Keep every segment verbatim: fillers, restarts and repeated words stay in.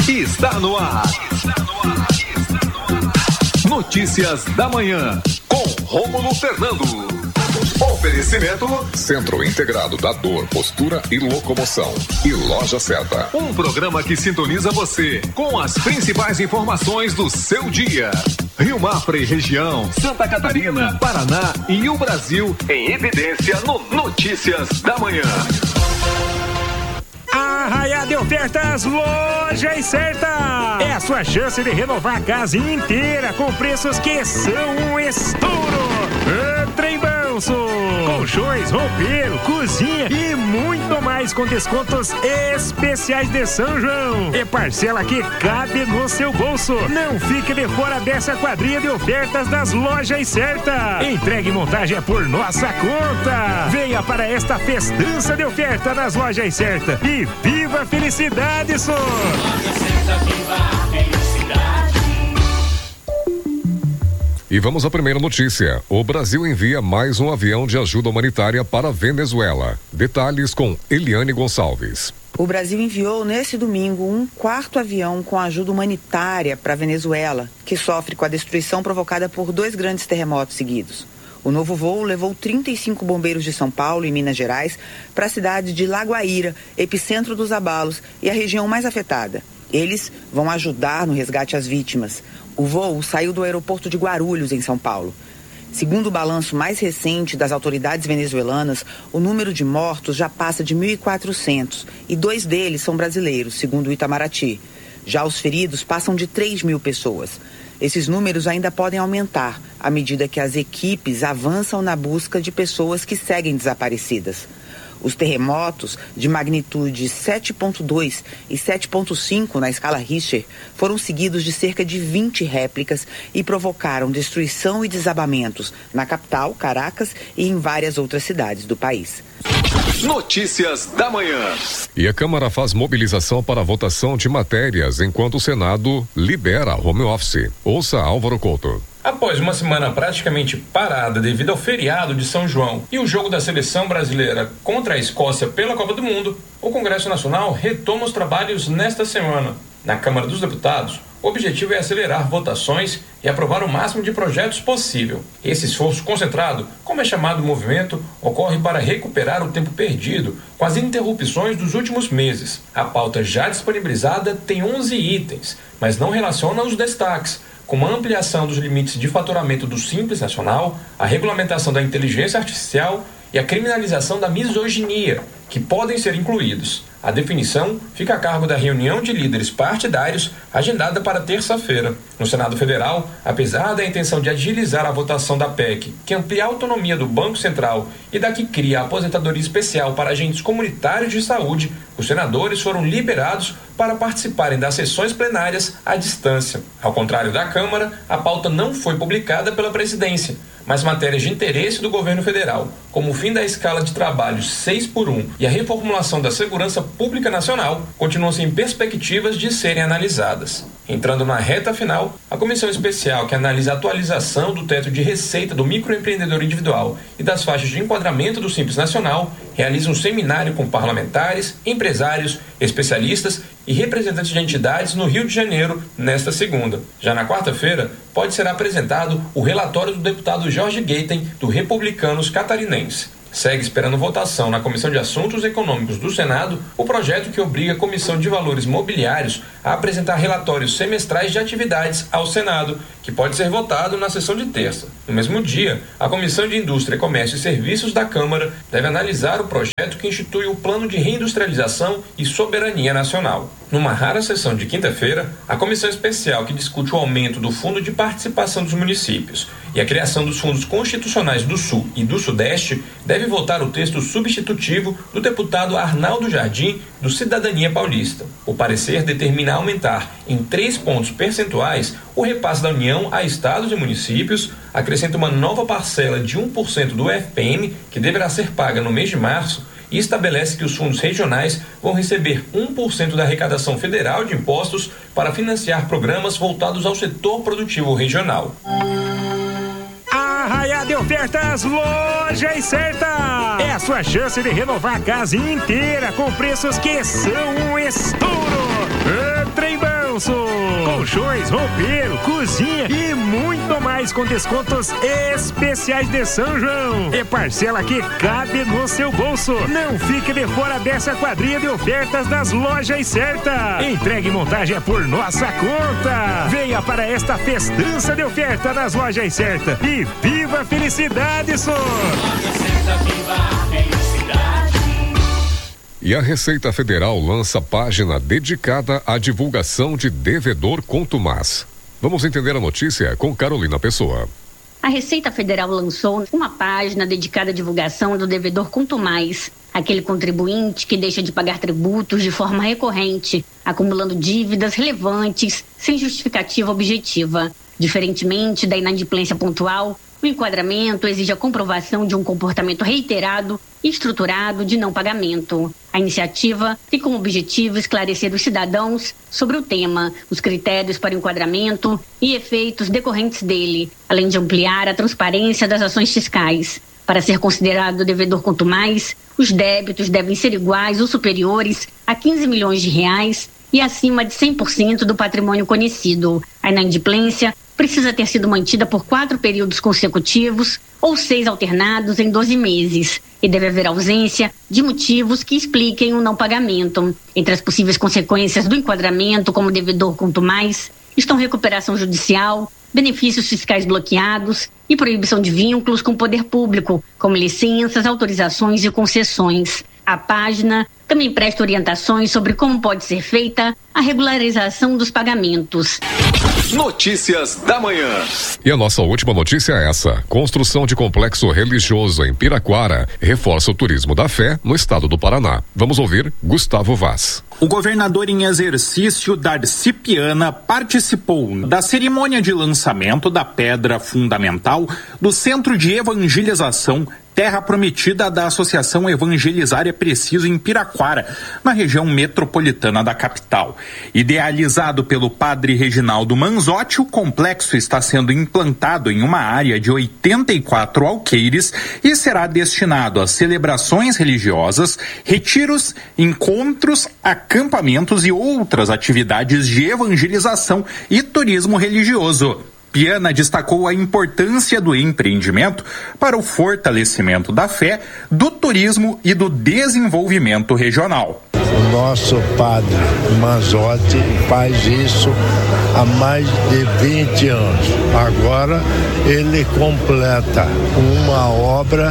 Está no ar. Notícias da Manhã, com Rômulo Fernando. Oferecimento Centro Integrado da Dor, Postura e Locomoção e Loja Certa. Um programa que sintoniza você com as principais informações do seu dia. Rio Mafra e região, Santa Catarina, Paraná e o Brasil em evidência no Notícias da Manhã. Arraiá de ofertas, Loja Certa. É a sua chance de renovar a casa inteira com preços que são um estouro. Trem Manso, colchões, roupeiro, cozinha e muito mais com descontos especiais de São João. É parcela que cabe no seu bolso. Não fique de fora dessa quadrilha de ofertas das Lojas Certa. Entregue e montagem é por nossa conta. Venha para esta festança de oferta das Lojas Certa e viva a felicidade, só. Loja Certa, viva a felicidade. E vamos à primeira notícia. O Brasil envia mais um avião de ajuda humanitária para a Venezuela. Detalhes com Eliane Gonçalves. O Brasil enviou nesse domingo um quarto avião com ajuda humanitária para a Venezuela, que sofre com a destruição provocada por dois grandes terremotos seguidos. O novo voo levou trinta e cinco bombeiros de São Paulo e Minas Gerais para a cidade de La Guaíra, epicentro dos abalos e a região mais afetada. Eles vão ajudar no resgate às vítimas. O voo saiu do aeroporto de Guarulhos, em São Paulo. Segundo o balanço mais recente das autoridades venezuelanas, o número de mortos já passa de mil e quatrocentos e dois deles são brasileiros, segundo o Itamaraty. Já os feridos passam de três mil pessoas. Esses números ainda podem aumentar à medida que as equipes avançam na busca de pessoas que seguem desaparecidas. Os terremotos de magnitude sete ponto dois e sete ponto cinco na escala Richter foram seguidos de cerca de vinte réplicas e provocaram destruição e desabamentos na capital, Caracas, e em várias outras cidades do país. Notícias da Manhã. E a Câmara faz mobilização para a votação de matérias enquanto o Senado libera home office. Ouça Álvaro Couto. Após uma semana praticamente parada devido ao feriado de São João e o jogo da seleção brasileira contra a Escócia pela Copa do Mundo, o Congresso Nacional retoma os trabalhos nesta semana. Na Câmara dos Deputados, o objetivo é acelerar votações e aprovar o máximo de projetos possível. Esse esforço concentrado, como é chamado o movimento, ocorre para recuperar o tempo perdido com as interrupções dos últimos meses. A pauta já disponibilizada tem onze itens, mas não relaciona os destaques, como a ampliação dos limites de faturamento do Simples Nacional, a regulamentação da inteligência artificial e a criminalização da misoginia, que podem ser incluídos. A definição fica a cargo da reunião de líderes partidários agendada para terça-feira. No Senado Federal, apesar da intenção de agilizar a votação da P E C, que amplia a autonomia do Banco Central e da que cria a aposentadoria especial para agentes comunitários de saúde, os senadores foram liberados para participarem das sessões plenárias à distância. Ao contrário da Câmara, a pauta não foi publicada pela presidência, mas matérias de interesse do governo federal, como o fim da escala de trabalho seis por um e a reformulação da segurança pública nacional, continuam sem perspectivas de serem analisadas. Entrando na reta final, a comissão especial que analisa a atualização do teto de receita do microempreendedor individual e das faixas de enquadramento do Simples Nacional realiza um seminário com parlamentares, empresários, especialistas e representantes de entidades no Rio de Janeiro nesta segunda. Já na quarta-feira, pode ser apresentado o relatório do deputado Jorge Gaiten, do Republicanos Catarinense. Segue esperando votação na Comissão de Assuntos Econômicos do Senado o projeto que obriga a Comissão de Valores Mobiliários a apresentar relatórios semestrais de atividades ao Senado, que pode ser votado na sessão de terça. No mesmo dia, a Comissão de Indústria, Comércio e Serviços da Câmara deve analisar o projeto que institui o Plano de Reindustrialização e Soberania Nacional. Numa rara sessão de quinta-feira, a comissão especial que discute o aumento do Fundo de Participação dos Municípios e a criação dos fundos constitucionais do Sul e do Sudeste deve votar o texto substitutivo do deputado Arnaldo Jardim, do Cidadania Paulista. O parecer determina aumentar em três pontos percentuais o repasse da União a estados e municípios, acrescenta uma nova parcela de um por cento do F P M, que deverá ser paga no mês de março, e estabelece que os fundos regionais vão receber um por cento da arrecadação federal de impostos para financiar programas voltados ao setor produtivo regional. Arraiá de ofertas, Lojas Certa. É a sua chance de renovar a casa inteira com preços que são um estouro. É Trem Manso, Trembãoso. Colchões, roupeiro, cozinha e muito mais com descontos especiais de São João. É parcela que cabe no seu bolso. Não fique de fora dessa quadrilha de ofertas das Lojas Certa. Entrega e montagem é por nossa conta. Venha para esta festança de oferta das Lojas Certa e viva a felicidade, só! Loja Certa, viva a felicidade. E a Receita Federal lança página dedicada à divulgação de devedor contumaz. Vamos entender a notícia com Carolina Pessoa. A Receita Federal lançou uma página dedicada à divulgação do devedor contumaz, aquele contribuinte que deixa de pagar tributos de forma recorrente, acumulando dívidas relevantes sem justificativa objetiva. Diferentemente da inadimplência pontual, o enquadramento exige a comprovação de um comportamento reiterado e estruturado de não pagamento. A iniciativa tem como objetivo esclarecer os cidadãos sobre o tema, os critérios para o enquadramento e efeitos decorrentes dele, além de ampliar a transparência das ações fiscais. Para ser considerado devedor contumaz, os débitos devem ser iguais ou superiores a quinze milhões de reais e acima de cem por cento do patrimônio conhecido. A inadimplência precisa ter sido mantida por quatro períodos consecutivos ou seis alternados em doze meses. E deve haver ausência de motivos que expliquem o não pagamento. Entre as possíveis consequências do enquadramento como devedor contumaz estão recuperação judicial, benefícios fiscais bloqueados e proibição de vínculos com o poder público, como licenças, autorizações e concessões. A página também presta orientações sobre como pode ser feita a regularização dos pagamentos. Notícias da manhã. E a nossa última notícia é essa: construção de complexo religioso em Piraquara reforça o turismo da fé no estado do Paraná. Vamos ouvir Gustavo Vaz. O governador em exercício, Darcy Piana, participou da cerimônia de lançamento da pedra fundamental do Centro de Evangelização Terra Prometida da Associação Evangelizar é Preciso em Piraquara, na região metropolitana da capital. Idealizado pelo padre Reginaldo Manzotti, o complexo está sendo implantado em uma área de oitenta e quatro alqueires e será destinado a celebrações religiosas, retiros, encontros, acampamentos e outras atividades de evangelização e turismo religioso. Piana destacou a importância do empreendimento para o fortalecimento da fé, do turismo e do desenvolvimento regional. O nosso padre Manzotti faz isso há mais de vinte anos. Agora ele completa uma obra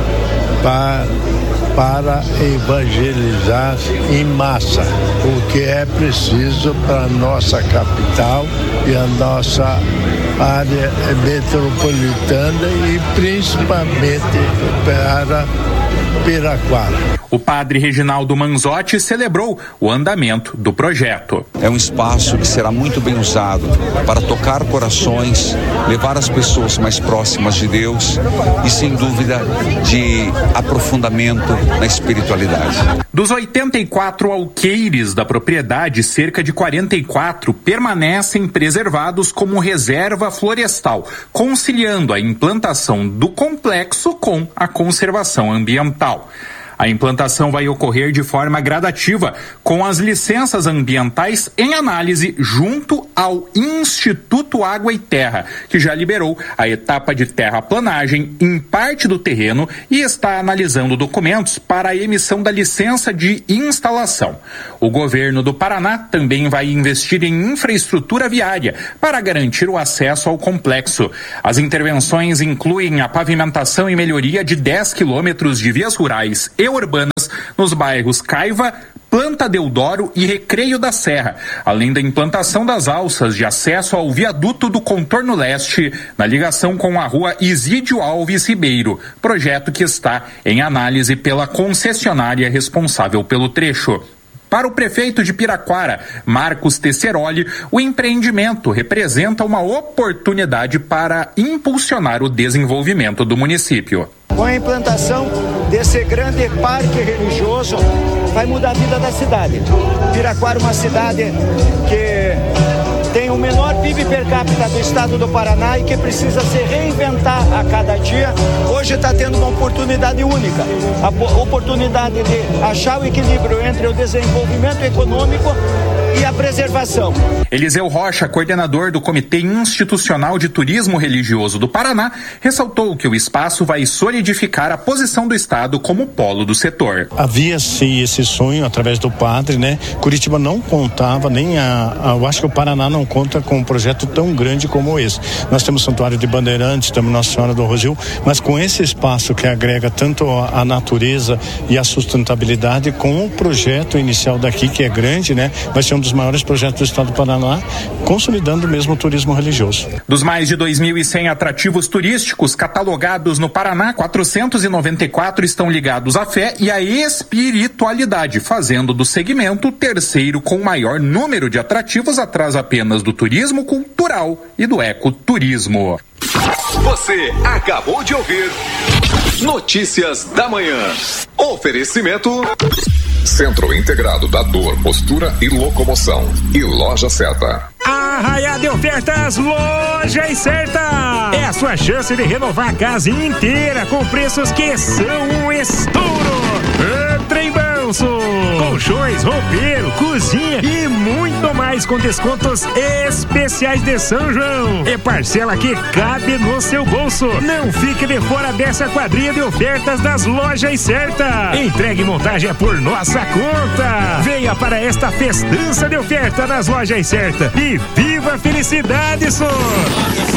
para, para evangelizar em massa, o que é preciso para a nossa capital e a nossa área metropolitana e principalmente para Piraquara. O padre Reginaldo Manzotti celebrou o andamento do projeto. É um espaço que será muito bem usado para tocar corações, levar as pessoas mais próximas de Deus e, sem dúvida, de aprofundamento na espiritualidade. Dos oitenta e quatro alqueires da propriedade, cerca de quarenta e quatro permanecem preservados como reserva florestal, conciliando a implantação do complexo com a conservação ambiental. A implantação vai ocorrer de forma gradativa, com as licenças ambientais em análise junto ao Instituto Água e Terra, que já liberou a etapa de terraplanagem em parte do terreno e está analisando documentos para a emissão da licença de instalação. O governo do Paraná também vai investir em infraestrutura viária para garantir o acesso ao complexo. As intervenções incluem a pavimentação e melhoria de dez quilômetros de vias rurais e urbanas nos bairros Caiva, Planta Deodoro e Recreio da Serra, além da implantação das alças de acesso ao viaduto do Contorno Leste, na ligação com a rua Isídio Alves Ribeiro, projeto que está em análise pela concessionária responsável pelo trecho. Para o prefeito de Piraquara, Marcos Tesseroli, o empreendimento representa uma oportunidade para impulsionar o desenvolvimento do município. Com a implantação desse grande parque religioso, vai mudar a vida da cidade. Piraquara é uma cidade que tem o menor P I B per capita do estado do Paraná e que precisa se reinventar a cada dia. Hoje está tendo uma oportunidade única, a oportunidade de achar o equilíbrio entre o desenvolvimento econômico e a preservação. Eliseu Rocha, coordenador do Comitê Institucional de Turismo Religioso do Paraná, ressaltou que o espaço vai solidificar a posição do Estado como polo do setor. Havia-se esse sonho através do padre, né? Curitiba não contava, nem a, a... Eu acho que o Paraná não conta com um projeto tão grande como esse. Nós temos o Santuário de Bandeirantes, temos Nossa Senhora do Rosil, mas com esse espaço que agrega tanto a, a natureza e a sustentabilidade, com o projeto inicial daqui, que é grande, né? Vai ser um dos maiores projetos do Estado do Paraná, consolidando mesmo o turismo religioso. Dos mais de dois mil e cem atrativos turísticos catalogados no Paraná, quatrocentos e noventa e quatro estão ligados à fé e à espiritualidade, fazendo do segmento o terceiro com maior número de atrativos, atrás apenas do turismo cultural e do ecoturismo. Você acabou de ouvir Notícias da Manhã. Oferecimento Centro Integrado da Dor, Postura e Locomoção e Loja Certa. Arraiá de ofertas, Loja Certa. É a sua chance de renovar a casa inteira com preços que são um estouro. Trem Manso. Colchões, roupeiro, cozinha e muito mais com descontos especiais de São João. É parcela que cabe no seu bolso. Não fique de fora dessa quadrilha de ofertas das Lojas Certa. Entregue e montagem é por nossa conta. Venha para esta festança de oferta nas Lojas Certa e viva a felicidade, só.